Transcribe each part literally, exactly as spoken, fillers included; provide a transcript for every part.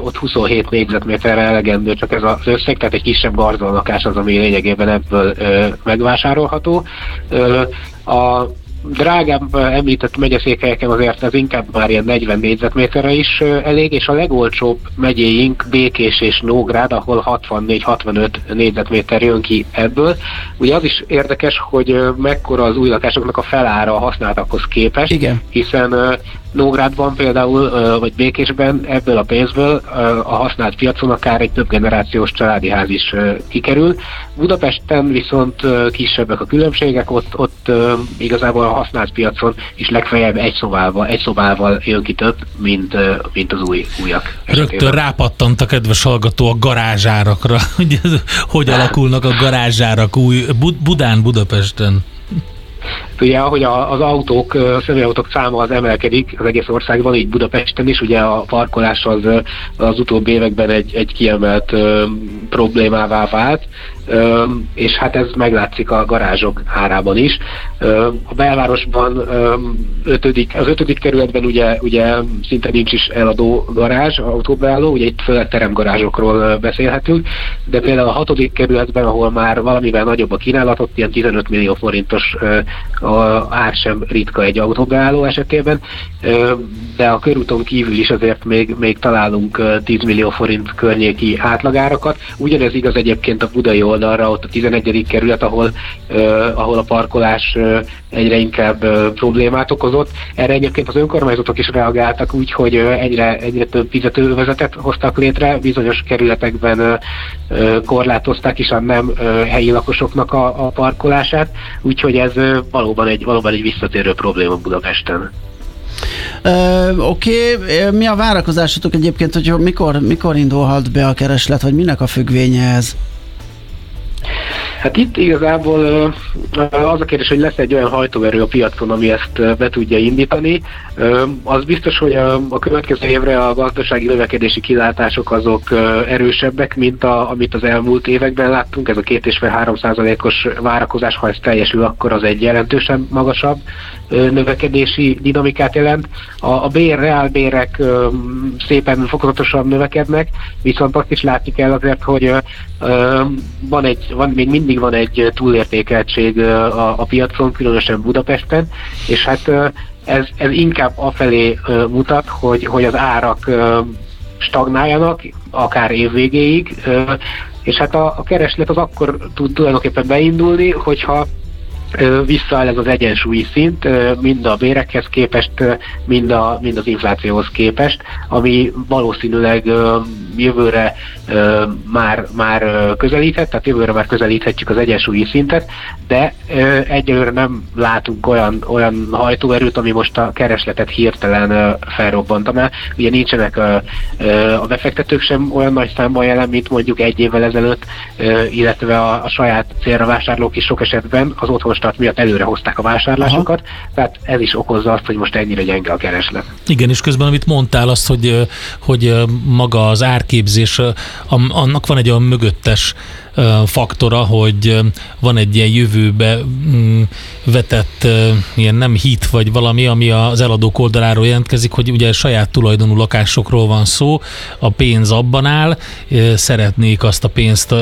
ott huszonhét négyzetméterre elegendő csak ez az összeg, tehát egy kisebb garzonlakás az, ami lényegében ebből ö, megvásárolható. Ö, a drágább említett megyeszékhelyeken azért ez inkább már ilyen negyven négyzetméterre is elég, és a legolcsóbb megyéink Békés és Nógrád, ahol hatvannégy-hatvanöt négyzetméter jön ki ebből. Ugye az is érdekes, hogy mekkora az új lakásoknak a felára a használtakhoz képest, igen. Hiszen Nógrádban például, vagy Békésben ebből a pénzből a használt piacon akár egy több generációs családi ház is kikerül. Budapesten viszont kisebbek a különbségek, ott, ott igazából a használt piacon is legfeljebb egy szobával, egy szobával jön ki több, mint, mint az új, újak. Rögtön rápattant a kedves hallgató a garázsárakra, hogy, hogy alakulnak a garázsárak új Budán, Budapesten. Ugye, ahogy az autók, a személyautók száma az emelkedik az egész országban, így Budapesten is, ugye a parkolás az, az utóbbi években egy, egy kiemelt ö, problémává vált, ö, és hát ez meglátszik a garázsok árában is. Ö, a belvárosban ö, ötödik, az ötödik kerületben ugye, ugye szinte nincs is eladó garázs, autóbeálló, ugye itt főleg teremgarázsokról beszélhetünk, de például a hatodik kerületben, ahol már valamivel nagyobb a kínálat, ott ilyen tizenöt millió forintos ö, a ár sem ritka egy autóbeálló esetében, de a körúton kívül is azért még, még találunk tíz millió forint környéki átlagárakat. Ugyanez igaz egyébként a budai oldalra, ott a tizenegyedik kerület, ahol, ahol a parkolás egyre inkább problémát okozott. Erre egyébként az önkormányzatok is reagáltak úgy, hogy egyre, egyre több fizetőövezetet hoztak létre, bizonyos kerületekben korlátozták is a nem helyi lakosoknak a, a parkolását, úgyhogy ez valóban egy, valóban egy visszatérő probléma Budapesten. Uh, Oké, okay. Mi a várakozásotok egyébként, hogy mikor, mikor indulhat be a kereslet, vagy minek a függvénye ez? Hát itt igazából az a kérdés, hogy lesz egy olyan hajtóerő a piacon, ami ezt be tudja indítani. Az biztos, hogy a következő évre a gazdasági növekedési kilátások azok erősebbek, mint a, amit az elmúlt években láttunk. Ez a két és fél három százalékos várakozás, ha ez teljesül, akkor az egy jelentősen magasabb növekedési dinamikát jelent. A, a bér, reálbérek szépen fokozatosan növekednek, viszont azt is látni kell azért, hogy van egy, van, még mindig van egy túlértékeltség a, a piacon, különösen Budapesten, és hát ez, ez inkább afelé mutat, hogy, hogy az árak stagnáljanak, akár évvégéig, és hát a, a kereslet az akkor tud tulajdonképpen beindulni, hogyha visszaáll ez az egyensúlyi szint, mind a bérekhez képest, mind, a, mind az inflációhoz képest, ami valószínűleg jövőre már, már közelíthet, tehát jövőre már közelíthetjük az egyensúlyi szintet, de egyelőre nem látunk olyan, olyan hajtóerőt, ami most a keresletet hirtelen felrobbanta, mert ugye nincsenek a, a befektetők sem olyan nagy számban jelen, mint mondjuk egy évvel ezelőtt, illetve a, a saját célra vásárlók is sok esetben az otthonstart miatt előre hozták a vásárlásokat, aha, tehát ez is okozza azt, hogy most ennyire gyenge a kereslet. Igen, és közben amit mondtál azt, hogy, hogy maga az árképzés, annak van egy olyan mögöttes faktora, hogy van egy ilyen jövőbe vetett ilyen nem hit, vagy valami, ami az eladók oldaláról jelentkezik, hogy ugye saját tulajdonú lakásokról van szó, a pénz abban áll, szeretnék azt a pénzt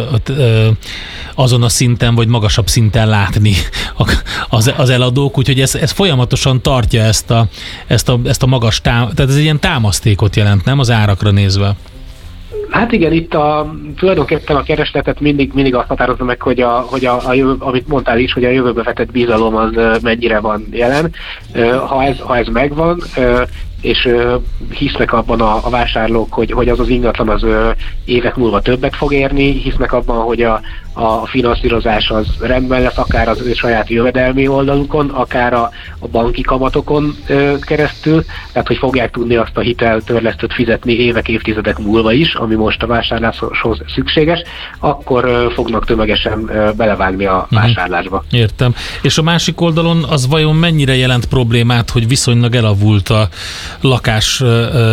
azon a szinten, vagy magasabb szinten látni az, az eladók, úgyhogy ez, ez folyamatosan tartja ezt a, ezt a, ezt a magas tám, tehát ez egy ilyen támasztékot jelent, nem az árakra nézve? Hát igen, itt a, tulajdonképpen a keresletet mindig, mindig azt határozza meg, hogy, a, hogy a, a jövő, amit mondtál is, hogy a jövőbe vetett bizalom az mennyire van jelen. Ha ez, ha ez megvan, és hisznek abban a, a vásárlók, hogy, hogy az az ingatlan az évek múlva többet fog érni, hisznek abban, hogy a, a finanszírozás az rendben lesz, akár az ő saját jövedelmi oldalukon, akár a, a banki kamatokon ö, keresztül, tehát hogy fogják tudni azt a hiteltörlesztőt fizetni évek, évtizedek múlva is, ami most a vásárláshoz szükséges, akkor ö, fognak tömegesen ö, belevágni a uh-huh. vásárlásba. Értem. És a másik oldalon az vajon mennyire jelent problémát, hogy viszonylag elavult a, lakás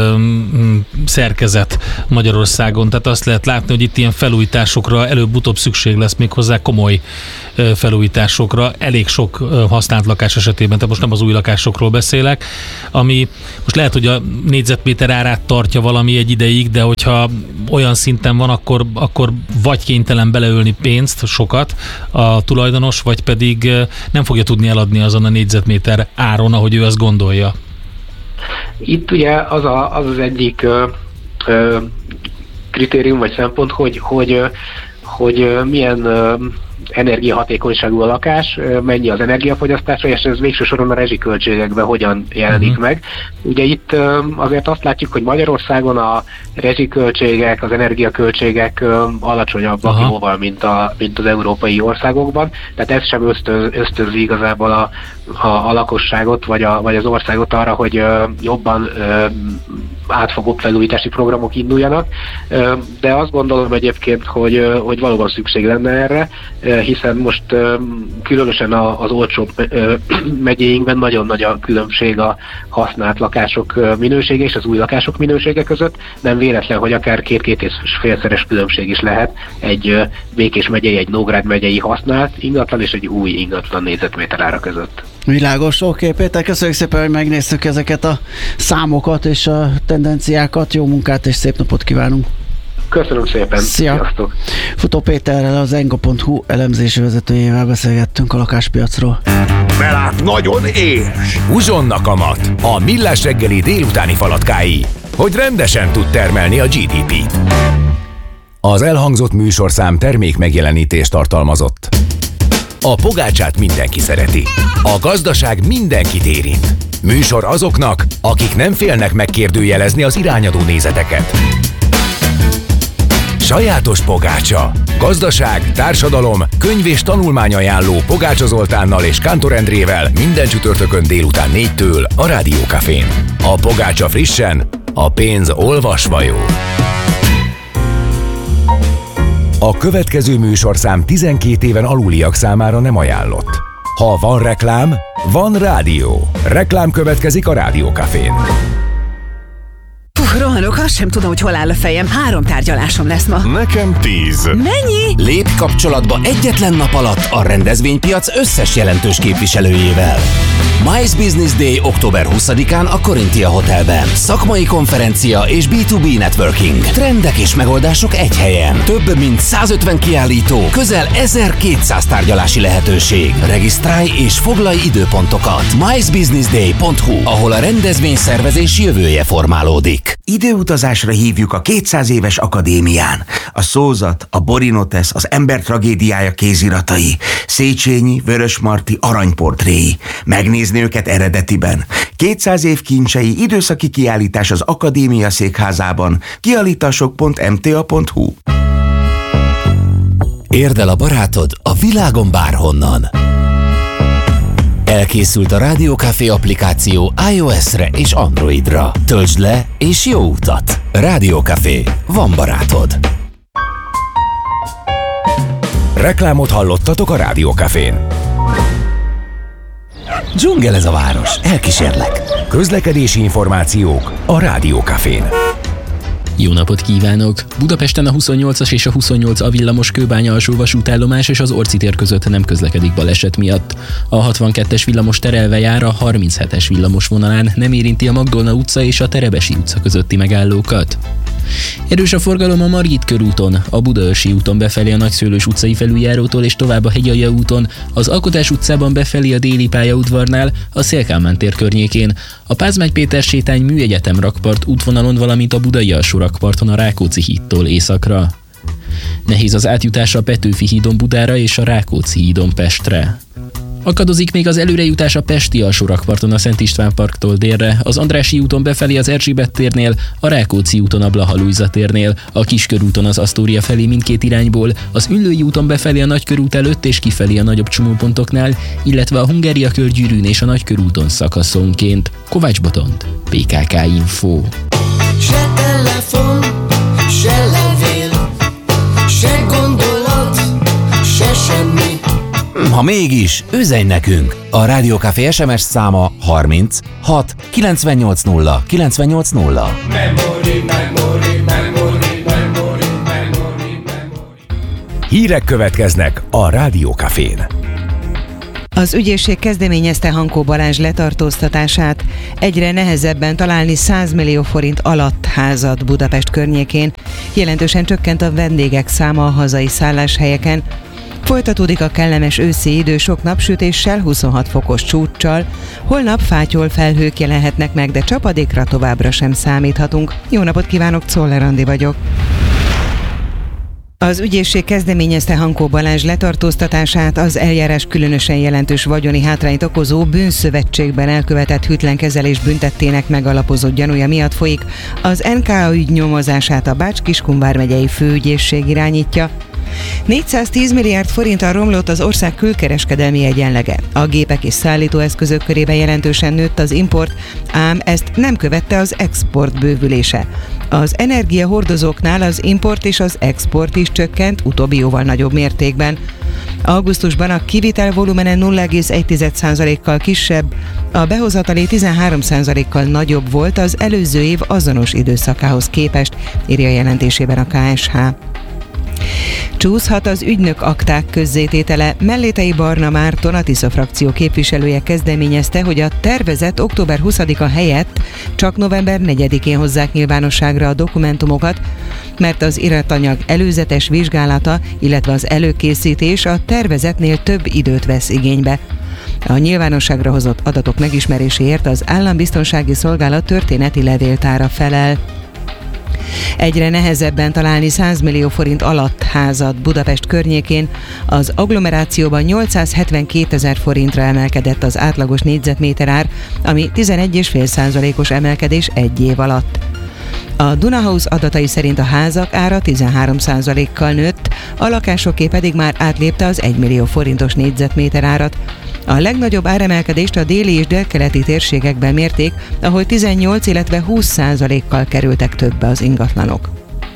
szerkezet Magyarországon. Tehát azt lehet látni, hogy itt ilyen felújításokra előbb-utóbb szükség lesz, még hozzá komoly felújításokra, elég sok használt lakás esetében, tehát most nem az új lakásokról beszélek, ami most lehet, hogy a négyzetméter árát tartja valami egy ideig, de hogyha olyan szinten van, akkor, akkor vagy kénytelen beleölni pénzt, sokat a tulajdonos, vagy pedig nem fogja tudni eladni azon a négyzetméter áron, ahogy ő azt gondolja. Itt ugye az a, az, az egyik ö, ö, kritérium vagy szempont, hogy, hogy, hogy milyen ö, energiahatékonyságú a lakás, mennyi az energiafogyasztása, és ez végső soron a rezsiköltségekben hogyan jelenik uh-huh. meg. Ugye itt azért azt látjuk, hogy Magyarországon a rezsiköltségek, az energiaköltségek alacsonyabbak uh-huh. jóval, mint, a, mint az európai országokban, tehát ez sem ösztöz, ösztönzi igazából a, a, a lakosságot, vagy, a, vagy az országot arra, hogy jobban átfogóbb felújítási programok induljanak, de azt gondolom egyébként, hogy, hogy valóban szükség lenne erre, hiszen most különösen az olcsóbb megyéinkben nagyon nagy a különbség a használt lakások minősége és az új lakások minősége között. Nem véletlen, hogy akár két-két és félszeres különbség is lehet egy Békés megyei, egy Nógrád megyei használt ingatlan és egy új ingatlan négyzetméter ára között. Világos, oké, Péter, köszönjük szépen, hogy megnéztük ezeket a számokat és a tendenciákat. Jó munkát és szép napot kívánunk! Köszönöm szépen! Szia! Sziasztok. Futó Péterrel, az enga pont hu elemzési vezetőjével beszélgettünk a lakáspiacról. Belát nagyon éhes! Uzsonnak a mat, a Millás reggeli délutáni falatkái, hogy rendesen tud termelni a gé dé pét. Az elhangzott műsorszám termék megjelenítést tartalmazott. A pogácsát mindenki szereti. A gazdaság mindenkit érint. Műsor azoknak, akik nem félnek megkérdőjelezni az irányadó nézeteket. Sajátos pogácsa. Gazdaság, társadalom, könyv és tanulmányajánló Pogácsa Zoltánnal és Kántor Endrével minden csütörtökön délután négytől a Rádió Cafén. A pogácsa frissen, a pénz olvasva jó. A következő műsorszám tizenkét éven aluliak számára nem ajánlott. Ha van reklám, van rádió. Reklám következik a Rádió Cafén. Puh, rohanok, azt sem tudom, hogy hol áll a fejem. Három tárgyalásom lesz ma. Nekem tíz. Mennyi? Lépj kapcsolatba egyetlen nap alatt a rendezvénypiac összes jelentős képviselőjével. MICE Business Day október huszadikán a Corinthia Hotelben. Szakmai konferencia és bé kettő bé networking. Trendek és megoldások egy helyen. Több mint százötven kiállító, közel ezerkétszáz tárgyalási lehetőség. Regisztrálj és foglalj időpontokat. mice business day pont hu, ahol a rendezvényszervezés jövője formálódik. Időutazásra hívjuk a kétszáz éves akadémián. A szózat, a Borinotesz, az ember tragédiája kéziratai, Széchenyi, Vörösmarty aranyportréi. Megnézni őket eredetiben. kétszáz év kincsei, időszaki kiállítás az Akadémia székházában. kiállítások pont em té á pont hu. Érd el a barátod a világon bárhonnan. Elkészült a Rádió Café applikáció iOS-re és Androidra. Töltsd le és jó utat! Rádió Café. Van barátod. Reklámot hallottatok a Rádió Cafén. Dzsungel ez a város. Elkísérlek. Közlekedési információk a Rádió Cafén. Jó napot kívánok! Budapesten a huszonnyolcas és a huszonnyolc A villamos Kőbánya alsó vasútállomás és az Orci tér között nem közlekedik baleset miatt. A hatvankettes villamos terelve jár, a harminchetes villamos vonalán nem érinti a Magdolna utca és a Terebesi utca közötti megállókat. Erős a forgalom a Margit körúton, a Budaörsi úton befelé a Nagyszőlős utcai felüljárótól és tovább a Hegyalja úton, az Alkotás utcában befelé a Déli pályaudvarnál, a Széll-Kálmán tér környékén, a Pázmány Péter sétány Műegyetem rakpart útvonalon, valamint a Budai alsó rakparton a Rákóczi hídtól északra. Nehéz az átjutás a Petőfi hídon Budára és a Rákóczi hídon Pestre. Akadozik még az előrejutás a Pesti alsó rakparton a Szent István parktól délre, az Andrássy úton befelé az Erzsébet térnél, a Rákóczi úton a Blaha Lujza térnél, a Kiskörúton az Asztória felé mindkét irányból, az Üllői úton befelé a Nagykörút előtt és kifelé a nagyobb csomópontoknál, illetve a Hungária körgyűrűn és a Nagykörúton szakaszonként. Kovács Botont, pé ká ká Info. Se telefon, se levél, se gondolat, se semmi. Ha mégis, üzenj nekünk! A Rádiókafé es em es száma harminc hat kilencvennyolc nulla kilencvennyolc nulla. Memory, memory, memory, memory, memory, memory. Hírek következnek a Rádiókafén. Az ügyészség kezdeményezte Hankó Balázs letartóztatását. Egyre nehezebben találni száz millió forint alatt házat Budapest környékén. Jelentősen csökkent a vendégek száma a hazai szálláshelyeken. Folytatódik a kellemes őszi idő sok napsütéssel, huszonhat fokos csúccsal. Holnap fátyol felhők jelenhetnek meg, de csapadékra továbbra sem számíthatunk. Jó napot kívánok, Czoller Andi vagyok. Az ügyészség kezdeményezte Hankó Balázs letartóztatását, az eljárás különösen jelentős vagyoni hátrányt okozó bűnszövetségben elkövetett hűtlenkezelés büntettének megalapozott gyanúja miatt folyik. Az en ká ügy nyomozását a Bács-Kiskun vármegyei főügyészség irányítja. négyszáztíz milliárd forinttal romlott az ország külkereskedelmi egyenlege. A gépek és szállítóeszközök körében jelentősen nőtt az import, ám ezt nem követte az export bővülése. Az energiahordozóknál az import és az export is csökkent, utóbbi jóval nagyobb mértékben. Augusztusban a kivitel volumene nulla egész egy százalékkal kisebb, a behozatali tizenhárom százalékkal nagyobb volt az előző év azonos időszakához képest, írja jelentésében a ká es há. Csúszhat az ügynök akták közzététele. Mellétei Barna Márton, a Tisza frakció képviselője kezdeményezte, hogy a tervezett október huszadika helyett csak november negyedikén hozzák nyilvánosságra a dokumentumokat, mert az iratanyag előzetes vizsgálata, illetve az előkészítés a tervezetnél több időt vesz igénybe. A nyilvánosságra hozott adatok megismeréséért az Állambiztonsági Szolgálat történeti levéltára felel. Egyre nehezebben találni száz millió forint alatt házat Budapest környékén. Az agglomerációban nyolcszázhetvenkétezer forintra emelkedett az átlagos négyzetméter ár, ami tizenegy egész öt százalékos emelkedés egy év alatt. A Dunahouse adatai szerint a házak ára tizenhárom százalékkal nőtt, a lakásoké pedig már átlépte az egy millió forintos négyzetméter árat. A legnagyobb áremelkedést a déli és délkeleti térségekben mérték, ahol tizennyolc, illetve húsz százalékkal kerültek többe az ingatlanok.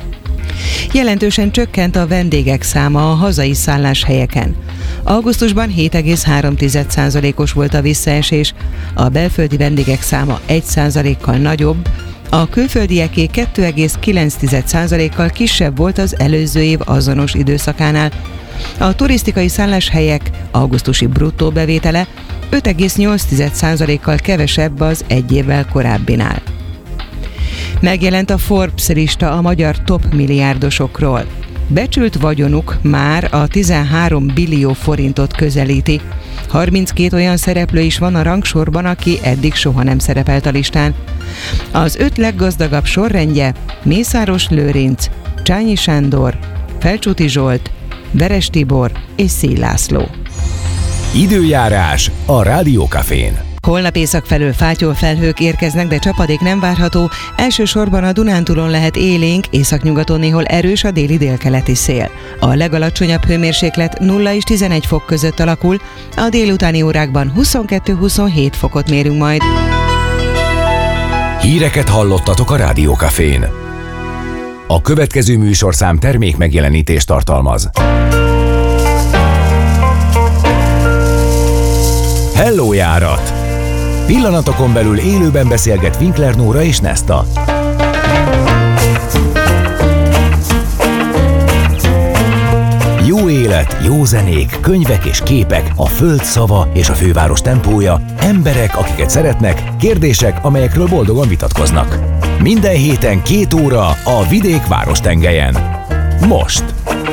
Jelentősen csökkent a vendégek száma a hazai szálláshelyeken. Augusztusban hét egész három százalékos volt a visszaesés, a belföldi vendégek száma egy százalékkal nagyobb, a külföldieké kettő egész kilenc százalékkal kisebb volt az előző év azonos időszakánál. A turisztikai szálláshelyek augusztusi bruttó bevétele öt egész nyolc százalékkal kevesebb az egy évvel korábbinál. Megjelent a Forbes lista a magyar top milliárdosokról. Becsült vagyonuk már a tizenhárom billió forintot közelíti. harminckét olyan szereplő is van a rangsorban, aki eddig soha nem szerepelt a listán. Az öt leggazdagabb sorrendje Mészáros Lőrinc, Csányi Sándor, Felcsúti Zsolt, Veres Tibor és Széll László. Időjárás a Rádiókafén. Holnap észak felől fátyol felhők érkeznek, de csapadék nem várható. Elsősorban a Dunántúlon lehet élénk, északnyugaton néhol erős a déli délkeleti szél. A legalacsonyabb hőmérséklet nulla és tizenegy fok között alakul, a délutáni órákban huszonkettő-huszonhét fokot mérünk majd. Híreket hallottatok a Rádiókafén. A következő műsorszám termék megjelenítést tartalmaz. Hello járat! Pillanatokon belül élőben beszélget Winkler Nóra és Nesta. Jó élet, jó zenék, könyvek és képek, a föld szava és a főváros tempója, emberek, akiket szeretnek, kérdések, amelyekről boldogan vitatkoznak. Minden héten két óra a Vidék várostengelyen. Most!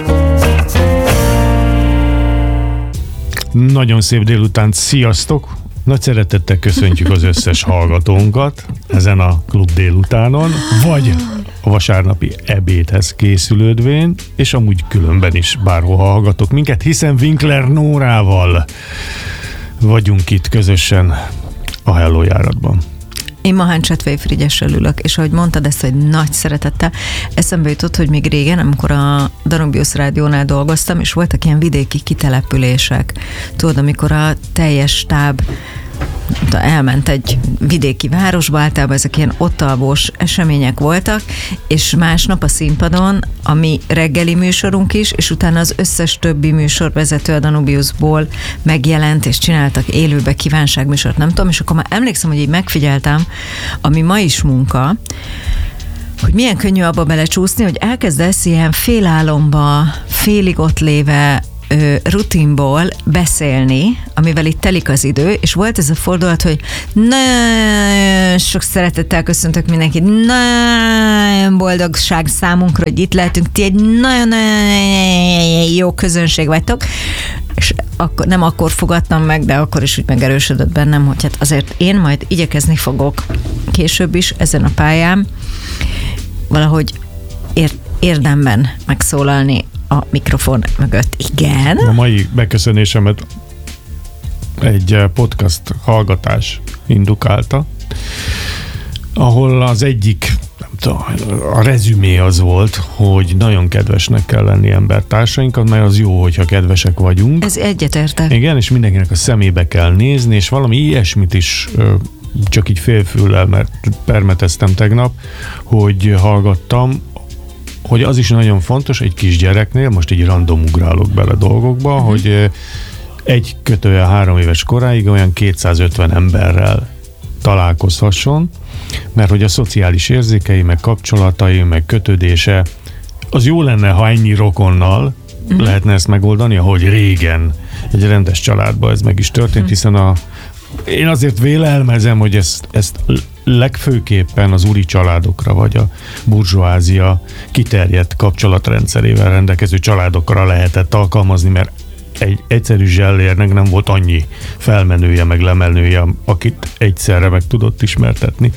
Nagyon szép délután, sziasztok! Nagy szeretettel köszöntjük az összes hallgatónkat ezen a klub délutánon, vagy a vasárnapi ebédhez készülődvén, és amúgy különben is bárhol hallgatok minket, hiszen Winkler Nórával vagyunk itt közösen a Hello járatban. Én Mahán Csetvei Frigyessel ülök, és ahogy mondtad ezt, hogy nagy szeretettel, eszembe jutott, hogy még régen, amikor a Danubius Rádiónál dolgoztam, és voltak ilyen vidéki kitelepülések. Tudod, amikor a teljes stáb elment egy vidéki városba, általában ezek ilyen ottalvós események voltak, és másnap a színpadon a mi reggeli műsorunk is, és utána az összes többi műsorvezető a Danubiusból megjelent, és csináltak élőbe kívánságműsort, nem tudom, és akkor már emlékszem, hogy így megfigyeltem, ami ma is munka, hogy milyen könnyű abba belecsúszni, hogy elkezdesz ilyen félálomba, félig ott léve ö, rutinból beszélni, amivel itt telik az idő, és volt ez a fordulat, hogy nagyon sok szeretettel köszöntök mindenkit, nagyon boldogság számunkra, hogy itt lehetünk, ti egy nagyon jó közönség vagytok, és akkor, nem akkor fogadtam meg, de akkor is úgy megerősödött bennem, hogy hát azért én majd igyekezni fogok később is ezen a pályán valahogy ér, érdemben megszólalni a mikrofon mögött. Igen? A mai beköszönésemet egy podcast hallgatás indukálta, ahol az egyik, nem tudom, a rezümé az volt, hogy nagyon kedvesnek kell lenni embertársainkat, mert az jó, hogyha kedvesek vagyunk. Ez egyetértek. Igen, és mindenkinek a szemébe kell nézni, és valami ilyesmit is csak így félfüllel, mert permeteztem tegnap, hogy hallgattam, hogy az is nagyon fontos egy kisgyereknél, most így random ugrálok bele dolgokba, uh-huh. hogy egy kötője három éves koráig olyan kétszázötven emberrel találkozhasson, mert hogy a szociális érzékei, meg kapcsolatai, meg kötődése, az jó lenne, ha ennyi rokonnal uh-huh. lehetne ezt megoldani, ahogy régen egy rendes családban ez meg is történt, uh-huh. hiszen a én azért vélelmezem, hogy ezt, ezt legfőképpen az úri családokra, vagy a burzsóázia kiterjedt kapcsolatrendszerével rendelkező családokra lehetett alkalmazni, mert egy egyszerű zsellérnek nem volt annyi felmenője, meg lemenője, akit egyszerre meg tudott ismertetni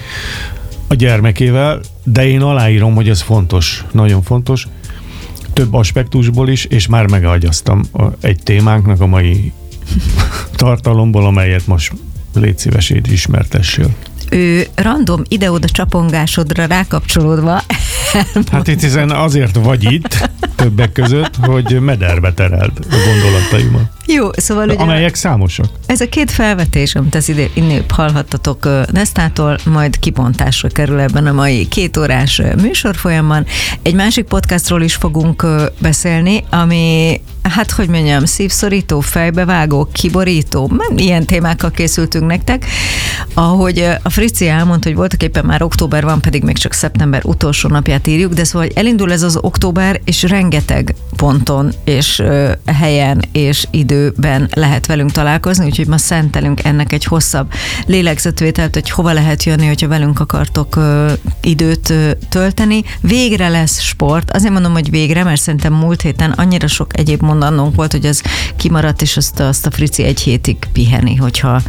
a gyermekével, de én aláírom, hogy ez fontos, nagyon fontos, több aspektusból is, és már megagyaztam egy témánknak a mai tartalomból, amelyet most légy szíves, így ismertessél. Ő random ide-oda csapongásodra rákapcsolódva. Hát itt hiszen azért vagy itt, többek között, hogy mederbe tereld a gondolataimat. Jó, szóval ugye... Amelyek számosak. Ez a két felvetés, amit az inébb hallhattatok Nesztától, majd kibontásra kerül ebben a mai két órás műsorfolyamban. Egy másik podcastról is fogunk beszélni, ami, hát hogy mondjam, szívszorító, fejbevágó, kiborító, ilyen témákkal készültünk nektek. Ahogy a Frici elmondta, hogy voltak éppen már október van, pedig még csak szeptember utolsó napját írjuk, de szóval elindul ez az október, és rengeteg ponton, és helyen, és időben lehet velünk találkozni, úgyhogy ma szentelünk ennek egy hosszabb lélegzetvételt, hogy hova lehet jönni, hogyha velünk akartok ö, időt ö, tölteni. Végre lesz sport. Azért mondom, hogy végre, mert szerintem múlt héten annyira sok egyéb mondanónk volt, hogy az kimaradt, és azt, azt a Frici egy hétig piheni, hogyha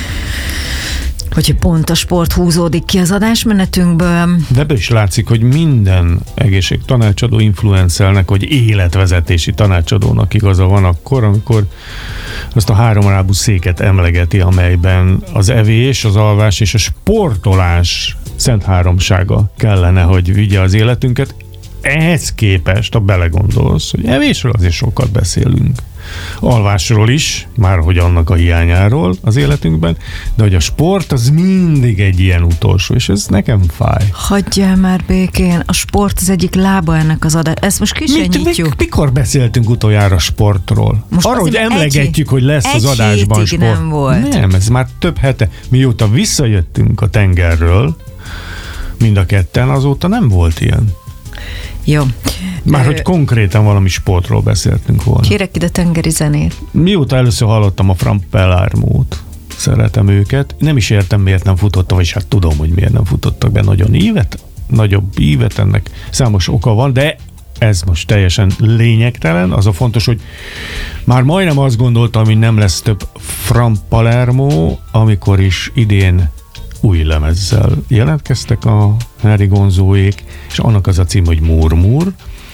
hogy pont a sport húzódik ki az adásmenetünkből. De ebből is látszik, hogy minden egészségtanácsadó influencernek, vagy életvezetési tanácsadónak igaza van akkor, amikor azt a háromábú széket emlegeti, amelyben az evés, az alvás és a sportolás szent háromsága kellene, hogy vigye az életünket. Ehhez képest, ha belegondolsz, hogy evésről azért sokat beszélünk. Alvásról is, már hogy annak a hiányáról az életünkben, de hogy a sport az mindig egy ilyen utolsó, és ez nekem fáj. Hagyjál már békén, a sport az egyik lába ennek az adás. Ezt most kisenyítjük. Mit, mikor beszéltünk utoljára sportról? Most arról, hogy emlegetjük, egy, hogy lesz az adásban sport. Nem volt. Nem, ez már több hete. Mióta visszajöttünk a tengerről, mind a ketten, azóta nem volt ilyen. Jó. Már Ö... hogy konkrétan valami sportról beszéltünk volna. Kérek ide tengeri zenét. Mióta először hallottam a Fran Pelármót, szeretem őket. Nem is értem, miért nem futottam, és hát tudom, hogy miért nem futottak be nagyon ívet, nagyobb ívet, ennek számos oka van, de ez most teljesen lényegtelen. Az a fontos, hogy már majdnem azt gondoltam, hogy nem lesz több Fran Palermo, amikor is idén új lemezzel jelentkeztek a Harry Gonzóék, és annak az a cím, hogy Murmur.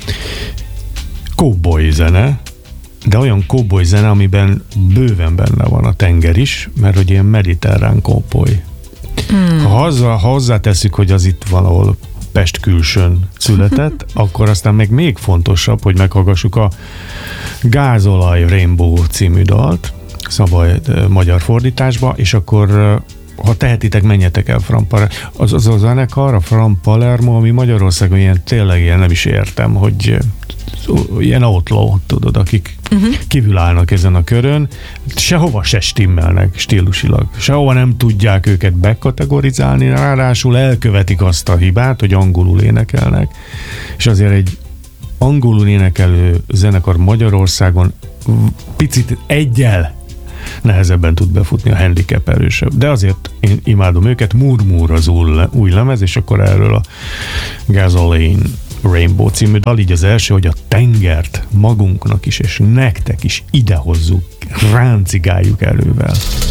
Cowboy zene, de olyan cowboy zene, amiben bőven benne van a tenger is, mert hogy ilyen mediterrán cowboy. Hmm. Ha hozzá, hozzáteszük, hogy az itt valahol Pest külsőn született, akkor aztán meg még fontosabb, hogy meghallgassuk a Gázolaj Rainbow című dalt, Szabaj magyar fordításba, és akkor ha tehetitek, menjetek el Fran Palermo. Az, az a zenekar, a Fran Palermo, ami Magyarországon ilyen, tényleg ilyen, nem is értem, hogy ilyen outlaw, tudod, akik uh-huh. kívül állnak ezen a körön, sehova se stimmelnek stílusilag. Sehova nem tudják őket bekategorizálni, ráadásul elkövetik azt a hibát, hogy angolul énekelnek, és azért egy angolul énekelő zenekar Magyarországon picit egyel nehezebben tud befutni, a handicap erősebb. De azért én imádom őket, Murmur az új lemez, és akkor erről a Gasoline Rainbow című dal, így az első, hogy a tengert magunknak is, és nektek is idehozzuk, ráncigáljuk elővel.